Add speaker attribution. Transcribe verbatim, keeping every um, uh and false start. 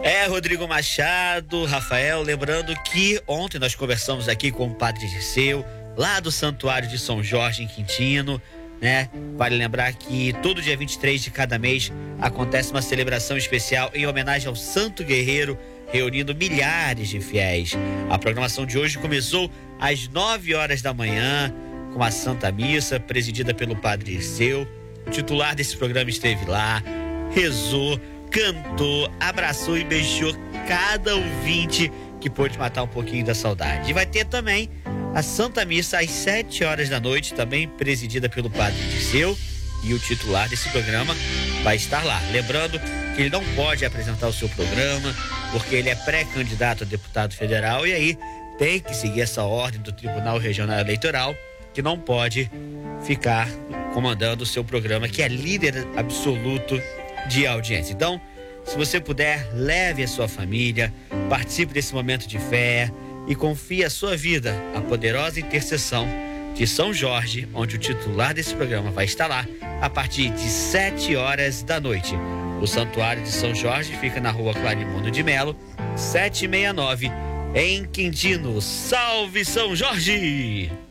Speaker 1: É, Rodrigo Machado, Rafael, lembrando que ontem nós conversamos aqui com o Padre Dirceu, lá do Santuário de São Jorge, em Quintino, né? Vale lembrar que todo dia vinte e três de cada mês acontece uma celebração especial em homenagem ao Santo Guerreiro, reunindo milhares de fiéis. A programação de hoje começou às nove horas da manhã, com a Santa Missa, presidida pelo Padre Dirceu. O titular desse programa esteve lá, rezou, cantou, abraçou e beijou cada ouvinte que pôde matar um pouquinho da saudade. E vai ter também a Santa Missa às sete horas da noite, também presidida pelo Padre Dirceu, e o titular desse programa vai estar lá. Lembrando que ele não pode apresentar o seu programa, porque ele é pré-candidato a deputado federal, e aí tem que seguir essa ordem do Tribunal Regional Eleitoral, que não pode ficar comandando o seu programa, que é líder absoluto de audiência. Então, se você puder, leve a sua família, participe desse momento de fé e confie a sua vida à poderosa intercessão de São Jorge, onde o titular desse programa vai estar lá a partir de sete horas da noite. O Santuário de São Jorge fica na rua Clarimundo de Melo, setecentos e sessenta e nove, em Quintino. Salve São Jorge!